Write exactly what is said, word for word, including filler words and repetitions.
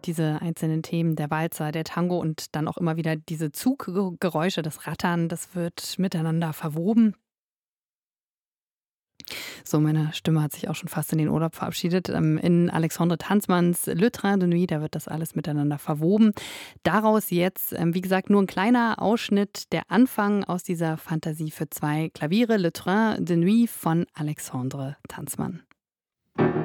diese einzelnen Themen, der Walzer, der Tango und dann auch immer wieder diese Zuggeräusche, das Rattern, das wird miteinander verwoben. So, meine Stimme hat sich auch schon fast in den Urlaub verabschiedet. Ähm, in Alexandre Tanzmanns Le Train de Nuit, da wird das alles miteinander verwoben. Daraus jetzt, ähm, wie gesagt, nur ein kleiner Ausschnitt, der Anfang aus dieser Fantasie für zwei Klaviere, Le Train de Nuit von Alexandre Tanzmann.